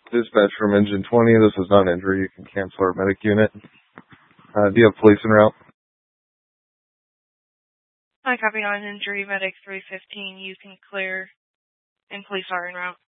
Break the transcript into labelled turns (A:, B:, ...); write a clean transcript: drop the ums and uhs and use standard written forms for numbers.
A: Dispatch from Engine 20. This is not an injury. You can cancel our medic unit. Do you have police en route?
B: Hi, copy on injury medic 315. You can clear and police are en route.